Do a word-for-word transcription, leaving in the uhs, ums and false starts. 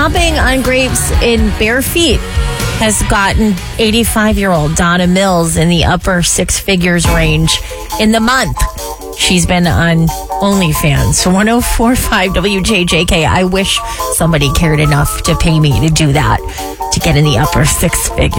Stomping on grapes in bare feet has gotten eighty-five-year-old Donna Mills in the upper six figures range in the month. She's been on OnlyFans. one oh four point five W J J K. I wish somebody cared enough to pay me to do that, to get in the upper six figures.